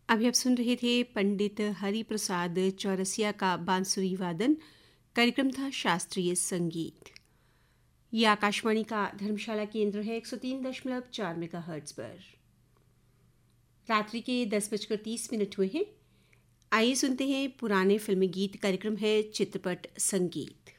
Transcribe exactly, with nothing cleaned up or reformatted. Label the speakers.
Speaker 1: अभी आप सुन रहे थे पंडित हरिप्रसाद चौरसिया का बांसुरी वादन। कार्यक्रम था शास्त्रीय संगीत। ये आकाशवाणी का धर्मशाला केंद्र है एक सौ तीन दशमलव चार मेगाहर्ट्ज पर। रात्रि के दस बजकर तीस मिनट हुए हैं। आइए सुनते हैं पुराने फिल्मी गीत। कार्यक्रम है चित्रपट संगीत।